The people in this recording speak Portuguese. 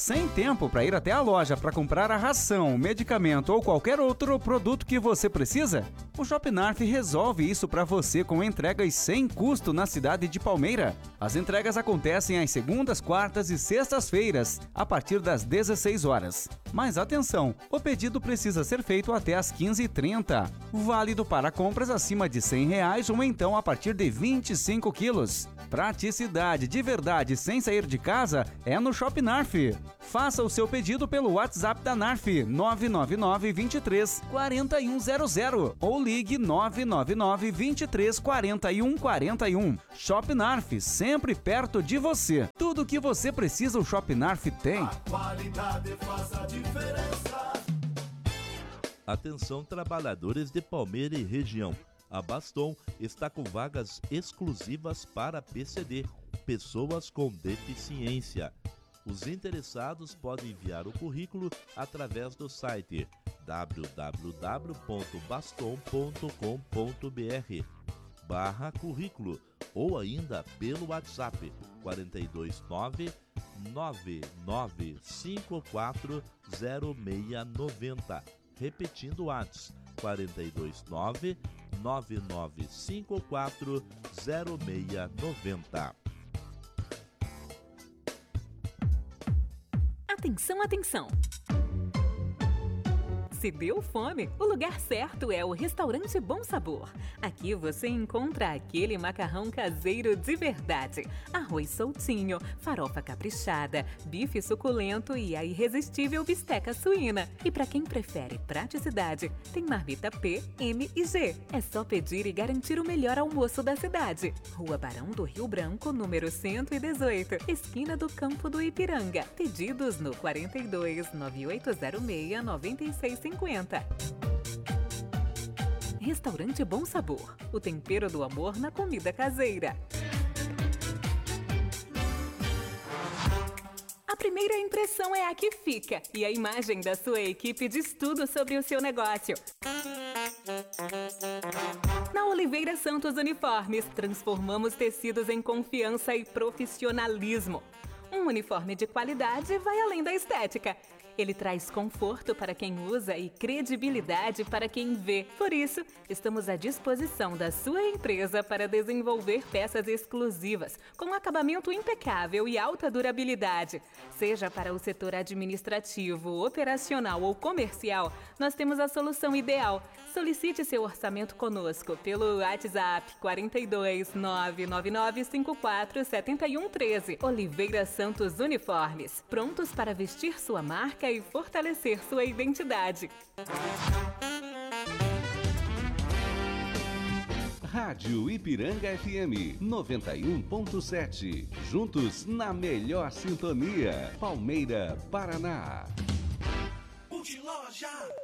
Sem tempo para ir até a loja para comprar a ração, medicamento ou qualquer outro produto que você precisa? O Shopnarf resolve isso para você com entregas sem custo na cidade de Palmeira. As entregas acontecem às segundas, quartas e sextas-feiras, a partir das 16 horas. Mas atenção, o pedido precisa ser feito até às 15h30. Válido para compras acima de R$100 ou então a partir de 25 quilos. Praticidade de verdade sem sair de casa é no Shopnarf. Faça o seu pedido pelo WhatsApp da Narf 999 23 4100 ou ligue 999 23 41 41. Shopnarf, sempre perto de você. Tudo o que você precisa o Shopnarf tem. A qualidade faz a diferença. Atenção, trabalhadores de Palmeira e região. A Baston está com vagas exclusivas para PCD, pessoas com deficiência. Os interessados podem enviar o currículo através do site www.baston.com.br/currículo ou ainda pelo WhatsApp 429 99540690. Repetindo o WhatsApp 429 99540690. Atenção, atenção! Se deu fome, o lugar certo é o Restaurante Bom Sabor. Aqui você encontra aquele macarrão caseiro de verdade, arroz soltinho, farofa caprichada, bife suculento e a irresistível bisteca suína. E para quem prefere praticidade, tem marmita P, M e G. É só pedir e garantir o melhor almoço da cidade. Rua Barão do Rio Branco, número 118, esquina do Campo do Ipiranga. Pedidos no 42 9806 9650. Restaurante Bom Sabor, o tempero do amor na comida caseira. A primeira impressão é a que fica e a imagem da sua equipe diz tudo sobre o seu negócio. Na Oliveira Santos Uniformes, transformamos tecidos em confiança e profissionalismo. Um uniforme de qualidade vai além da estética. Ele traz conforto para quem usa e credibilidade para quem vê. Por isso, estamos à disposição da sua empresa para desenvolver peças exclusivas, com acabamento impecável e alta durabilidade. Seja para o setor administrativo, operacional ou comercial, nós temos a solução ideal. Solicite seu orçamento conosco pelo WhatsApp 42 999 54 7113. Oliveira Santos Uniformes, prontos para vestir sua marca e fortalecer sua identidade. Rádio Ipiranga FM 91.7. Juntos na melhor sintonia. Palmeira, Paraná. Multiloja